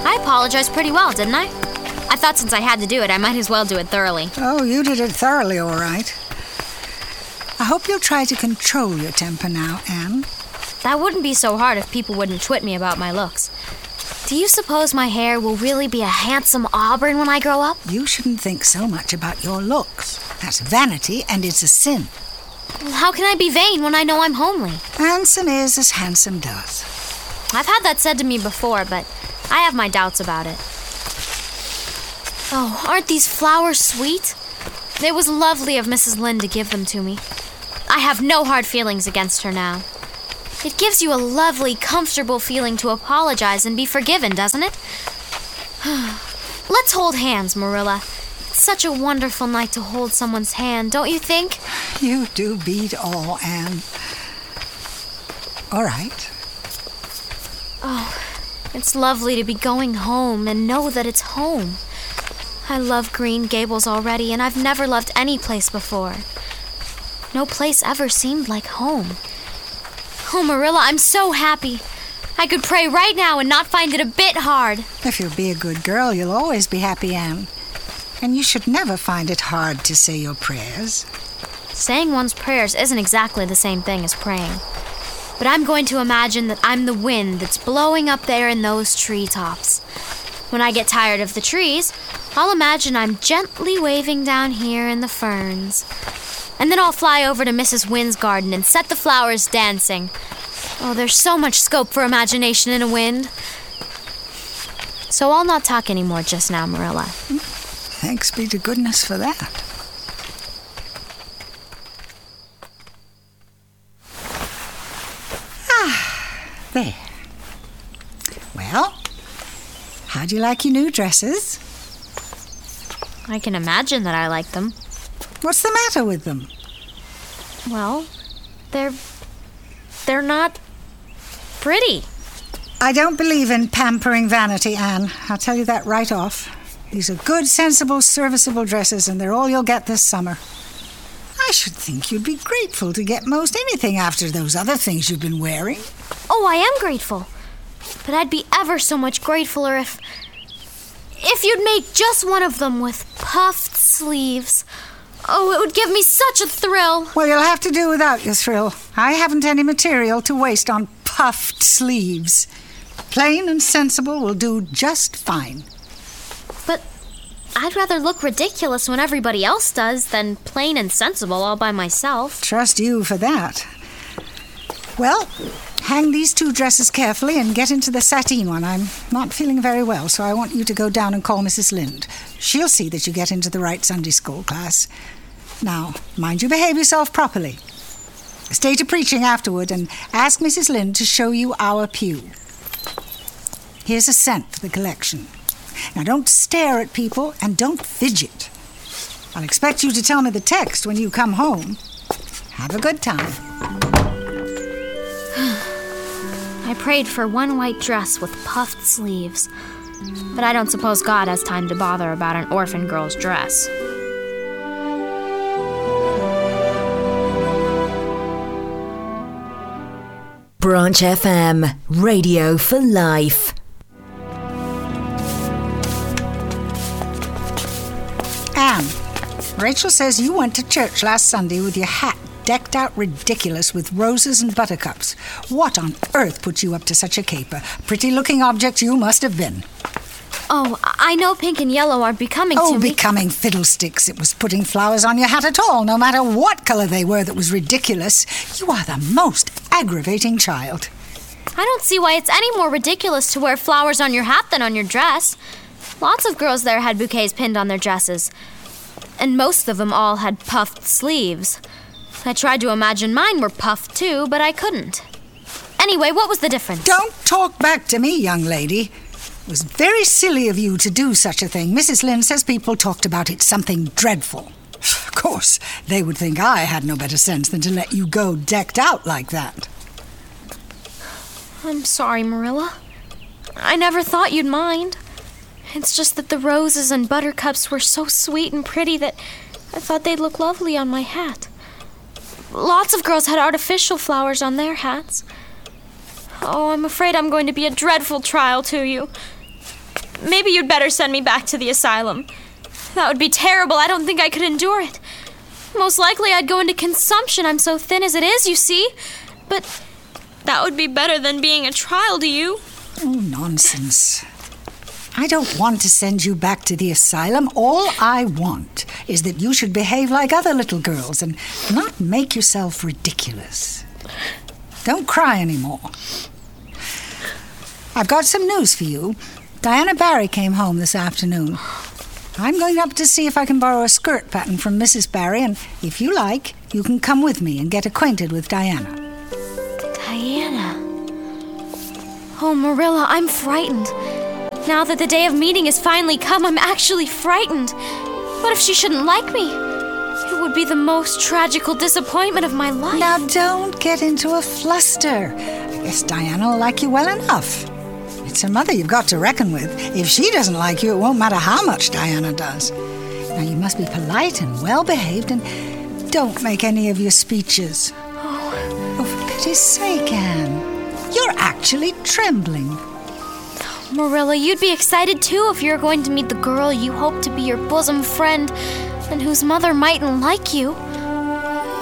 I apologized pretty well, didn't I? I thought since I had to do it, I might as well do it thoroughly. Oh, you did it thoroughly, all right. I hope you'll try to control your temper now, Anne. That wouldn't be so hard if people wouldn't twit me about my looks. Do you suppose my hair will really be a handsome auburn when I grow up? You shouldn't think so much about your looks. That's vanity, and it's a sin. Well, how can I be vain when I know I'm homely? Handsome is as handsome does. I've had that said to me before, but I have my doubts about it. Oh, aren't these flowers sweet? It was lovely of Mrs. Lynde to give them to me. I have no hard feelings against her now. It gives you a lovely, comfortable feeling to apologize and be forgiven, doesn't it? Let's hold hands, Marilla. It's such a wonderful night to hold someone's hand, don't you think? You do beat all, Anne. All right. Oh, it's lovely to be going home and know that it's home. I love Green Gables already, and I've never loved any place before. No place ever seemed like home. Oh, Marilla, I'm so happy. I could pray right now and not find it a bit hard. If you'll be a good girl, you'll always be happy, Anne. And you should never find it hard to say your prayers. Saying one's prayers isn't exactly the same thing as praying. But I'm going to imagine that I'm the wind that's blowing up there in those treetops. When I get tired of the trees, I'll imagine I'm gently waving down here in the ferns. And then I'll fly over to Mrs. Wynne's garden and set the flowers dancing. Oh, there's so much scope for imagination in a wind. So I'll not talk anymore just now, Marilla. Thanks be to goodness for that. There. Well, how do you like your new dresses? I can imagine that I like them. What's the matter with them? Well, they're not pretty. I don't believe in pampering vanity, Anne. I'll tell you that right off. These are good, sensible, serviceable dresses, and they're all you'll get this summer. I should think you'd be grateful to get most anything after those other things you've been wearing. Oh, I am grateful. But I'd be ever so much gratefuler if you'd make just one of them with puffed sleeves. Oh, it would give me such a thrill. Well, you'll have to do without your thrill. I haven't any material to waste on puffed sleeves. Plain and sensible will do just fine. But I'd rather look ridiculous when everybody else does than plain and sensible all by myself. Trust you for that. Well, hang these two dresses carefully and get into the sateen one. I'm not feeling very well, so I want you to go down and call Mrs. Lynde. She'll see that you get into the right Sunday school class. Now, mind you behave yourself properly. Stay to preaching afterward and ask Mrs. Lynde to show you our pew. Here's a cent for the collection. Now, don't stare at people and don't fidget. I'll expect you to tell me the text when you come home. Have a good time. I prayed for one white dress with puffed sleeves, but I don't suppose God has time to bother about an orphan girl's dress. Branch FM, radio for life. Anne, Rachel says you went to church last Sunday with your hat decked out ridiculous with roses and buttercups. What on earth put you up to such a caper? Pretty-looking object you must have been. Oh, I know pink and yellow are becoming to me. Oh, becoming fiddlesticks. It was putting flowers on your hat at all, no matter what color they were that was ridiculous. You are the most aggravating child. I don't see why it's any more ridiculous to wear flowers on your hat than on your dress. Lots of girls there had bouquets pinned on their dresses. And most of them all had puffed sleeves. I tried to imagine mine were puffed too, but I couldn't. Anyway, what was the difference? Don't talk back to me, young lady. It was very silly of you to do such a thing. Mrs. Lynde says people talked about it something dreadful. Of course, they would think I had no better sense than to let you go decked out like that. I'm sorry, Marilla. I never thought you'd mind. It's just that the roses and buttercups were so sweet and pretty that I thought they'd look lovely on my hat. Lots of girls had artificial flowers on their hats. Oh, I'm afraid I'm going to be a dreadful trial to you. maybe you'd better send me back to the asylum. That would be terrible. I don't think I could endure it. Most likely I'd go into consumption. I'm so thin as it is, you see. But that would be better than being a trial to you. Oh, nonsense. I don't want to send you back to the asylum. All I want is that you should behave like other little girls and not make yourself ridiculous. Don't cry anymore. I've got some news for you. Diana Barry came home this afternoon. I'm going up to see if I can borrow a skirt pattern from Mrs. Barry, and if you like, you can come with me and get acquainted with Diana. Diana. Oh, Marilla, I'm frightened. Now that the day of meeting has finally come, I'm actually frightened. What if she shouldn't like me? It would be the most tragical disappointment of my life. Now, don't get into a fluster. I guess Diana will like you well enough. It's her mother you've got to reckon with. If she doesn't like you, it won't matter how much Diana does. Now, you must be polite and well-behaved, and don't make any of your speeches. Oh, for pity's sake, Anne. You're actually trembling. Marilla, you'd be excited too if you're going to meet the girl you hope to be your bosom friend and whose mightn't like you.